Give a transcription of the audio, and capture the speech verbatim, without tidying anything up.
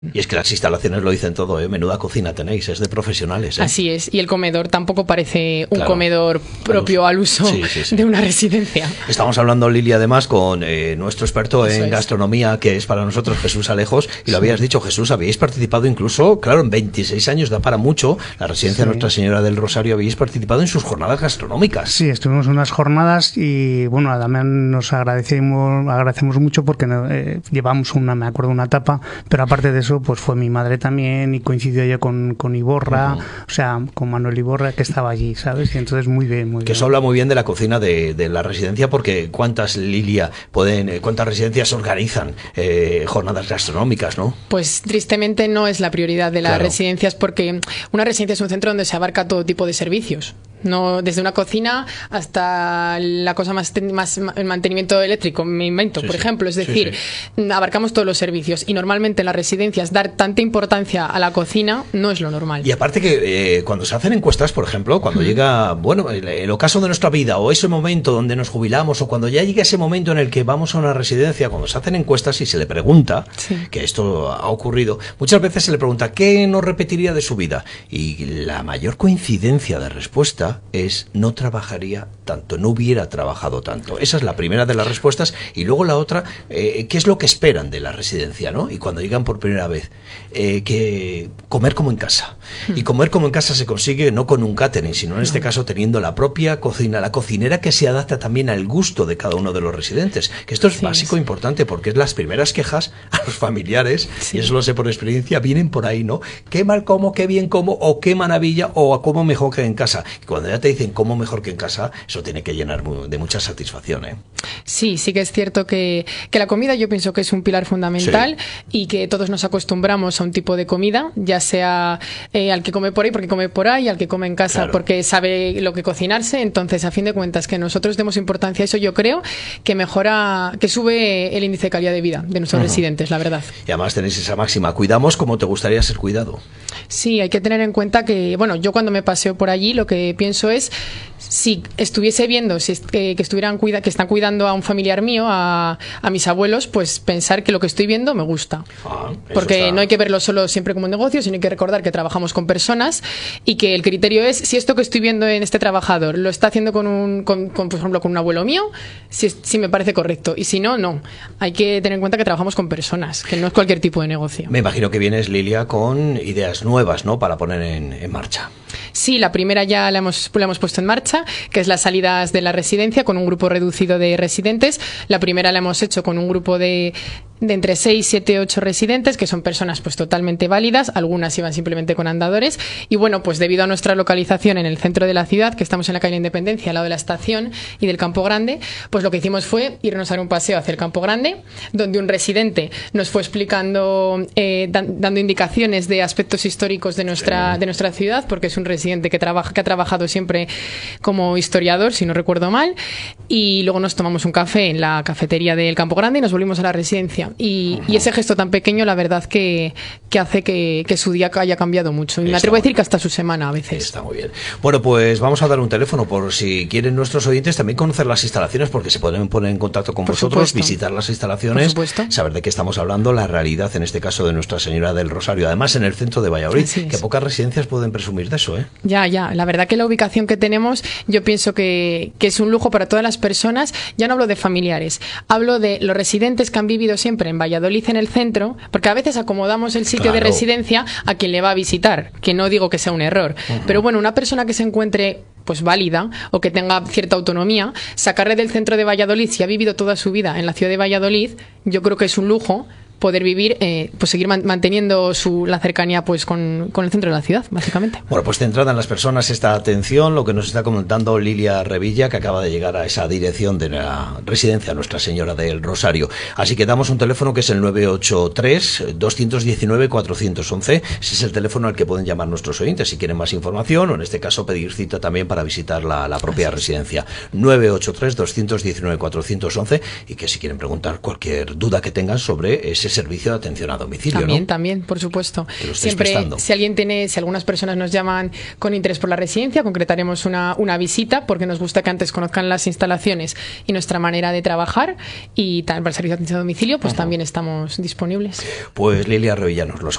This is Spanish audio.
Y es que las instalaciones lo dicen todo, ¿eh? Menuda cocina tenéis, es de profesionales, ¿eh? Así es, y el comedor tampoco parece un Claro. comedor propio al uso Sí, sí, sí. de una residencia. Estamos hablando, Lili, además con eh, nuestro experto Eso en es. gastronomía, que es para nosotros Jesús Alejos, y lo habías dicho, Jesús, habéis participado incluso, claro, en veintiséis años, da para mucho, la residencia Sí. Nuestra Señora del Rosario, habéis participado en sus jornadas gastronómicas. Sí, estuvimos en unas jornadas y bueno, también nos agradecemos, agradecemos mucho porque eh, llevamos una, me acuerdo, una tapa, pero aparte de eso, pues fue mi madre también y coincidió ella con, con Iborra, Uh-huh. o sea, con Manuel Iborra que estaba allí, ¿sabes? Y entonces muy bien, muy Que bien. eso habla muy bien de la cocina de, de la residencia, porque cuántas, Lilia, pueden, eh, cuántas residencias organizan eh, jornadas gastronómicas, ¿no? Pues tristemente no es la prioridad de las Claro. residencias, porque una residencia es un centro donde se abarca todo tipo de servicios. No, desde una cocina hasta la cosa más, ten- más el mantenimiento eléctrico, me invento, Sí, por sí. ejemplo. Es Sí, decir, abarcamos todos los servicios y normalmente en las residencias dar tanta importancia a la cocina no es lo normal. Y aparte que eh, cuando se hacen encuestas, por ejemplo, cuando llega, bueno, el, el ocaso de nuestra vida o ese momento donde nos jubilamos o cuando ya llega ese momento en el que vamos a una residencia, cuando se hacen encuestas y se le pregunta, Sí. que esto ha ocurrido, muchas veces se le pregunta ¿qué no repetiría de su vida? Y la mayor coincidencia de respuesta es no trabajaría tanto, no hubiera trabajado tanto. Esa es la primera de las respuestas. Y luego la otra, eh, ¿qué es lo que esperan de la residencia, ¿no? Y cuando llegan por primera vez, eh, que comer como en casa. Y comer como en casa se consigue no con un catering, sino en este caso teniendo la propia cocina, la cocinera que se adapta también al gusto de cada uno de los residentes. Que esto es Sí, básico, sí. importante, porque es las primeras quejas a los familiares, Sí. y eso lo sé por experiencia, vienen por ahí, ¿no? Qué mal como, qué bien como, o qué maravilla, o a cómo mejor que en casa. Y cuando ya te dicen cómo mejor que en casa, eso tiene que llenar mu- de mucha satisfacción, ¿eh? Sí, sí que es cierto que, que la comida yo pienso que es un pilar fundamental y que todos nos acostumbramos a un tipo de comida, ya sea eh, al que come por ahí porque come por ahí, al que come en casa Claro. porque sabe lo que cocinarse. Entonces, a fin de cuentas, que nosotros demos importancia a eso, yo creo que mejora, que sube el índice de calidad de vida de nuestros Ujú. residentes, la verdad. Y además tenéis esa máxima, cuidamos como te gustaría ser cuidado. Sí, hay que tener en cuenta que, bueno, yo cuando me paseo por allí lo que pienso es, si estuviese viendo si es- que, que estuvieran cuida, que están cuidando a un familiar mío, a, a mis abuelos, pues pensar que lo que estoy viendo me gusta. Ah, eso Porque está- no hay que verlo solo siempre como un negocio, sino hay que recordar que trabajamos con personas y que el criterio es si esto que estoy viendo en este trabajador lo está haciendo con un, con, con, por ejemplo, con un abuelo mío, si, es- si me parece correcto. Y si no, no. Hay que tener en cuenta que trabajamos con personas, que no es cualquier tipo de negocio. Me imagino que vienes, Lilia, con ideas nuevas, ¿no?, para poner en, en marcha. Sí, la primera ya la hemos, la hemos puesto en marcha, que es las salidas de la residencia con un grupo reducido de residentes. La primera la hemos hecho con un grupo de, de entre seis, siete, ocho residentes, que son personas pues totalmente válidas, algunas iban simplemente con andadores. Y bueno, pues debido a nuestra localización en el centro de la ciudad, que estamos en la calle Independencia, al lado de la estación y del Campo Grande, pues lo que hicimos fue irnos a dar un paseo hacia el Campo Grande, donde un residente nos fue explicando, eh, dan- dando indicaciones de aspectos históricos de nuestra, Sí. de nuestra ciudad, porque es un residente que trabaja, que ha trabajado siempre como historiador, si no recuerdo mal, y luego nos tomamos un café en la cafetería del Campo Grande y nos volvimos a la residencia. Y, y ese gesto tan pequeño, la verdad que, que hace que, que su día haya cambiado mucho. Y me Está atrevo a muy decir que hasta su semana a veces. Está muy bien. Bueno, pues vamos a dar un teléfono por si quieren nuestros oyentes también conocer las instalaciones, porque se pueden poner en contacto con Por vosotros, supuesto. visitar las instalaciones, Por supuesto. saber de qué estamos hablando, la realidad, en este caso, de Nuestra Señora del Rosario. Además, en el centro de Valladolid, Así es. que pocas residencias pueden presumir de eso, ¿eh? Ya, ya. La verdad que la ubicación que tenemos, yo pienso que, que es un lujo para todas las personas. Ya no hablo de familiares, hablo de los residentes que han vivido siempre en Valladolid, en el centro, porque a veces acomodamos el sitio de Claro. residencia a quien le va a visitar, que no digo que sea un error. Pero bueno, una persona que se encuentre pues válida o que tenga cierta autonomía, sacarle del centro de Valladolid, si ha vivido toda su vida en la ciudad de Valladolid, yo creo que es un lujo poder vivir, eh, pues seguir man- manteniendo su, la cercanía pues con, con el centro de la ciudad, básicamente. Bueno, pues centrada en las personas esta atención, lo que nos está comentando Lilia Revilla, que acaba de llegar a esa dirección de la residencia Nuestra Señora del Rosario. Así que damos un teléfono que es el nueve ocho tres, dos uno nueve, cuatro uno uno. Ese es el teléfono al que pueden llamar nuestros oyentes si quieren más información, o en este caso pedir cita también para visitar la, la propia residencia. nueve ocho tres, dos uno nueve, cuatro uno uno, y que si quieren preguntar cualquier duda que tengan sobre ese servicio de atención a domicilio, También, ¿no? también, por supuesto. Que lo estáis Siempre, prestando. si alguien tiene, si algunas personas nos llaman con interés por la residencia, concretaremos una, una visita, porque nos gusta que antes conozcan las instalaciones y nuestra manera de trabajar, y también para el servicio de atención a domicilio, pues uh-huh. también estamos disponibles. Pues Lilia Revillanos, los